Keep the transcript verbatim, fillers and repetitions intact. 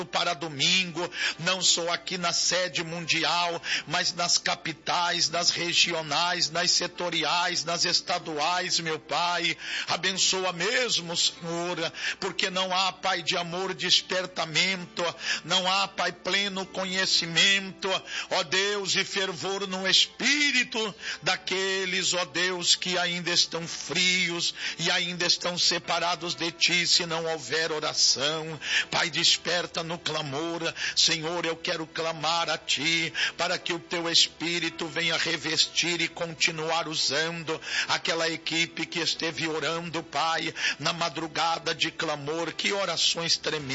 para domingo, não só aqui na sede mundial, mas nas capitais, nas regionais, nas setoriais, nas estaduais, meu Pai. Abençoa mesmo, Senhor, porque não há, Pai, de amor despertamento, não há, Pai, pleno conhecimento, ó Deus, e fervor no espírito daqueles, ó Deus, que ainda estão frios e ainda estão separados de Ti, se não houver oração. Pai, desperta no clamor. Senhor, eu quero clamar a Ti, para que o Teu Espírito venha revestir e continuar usando aquela equipe que esteve orando, Pai, na madrugada de clamor. Que orações tremendas.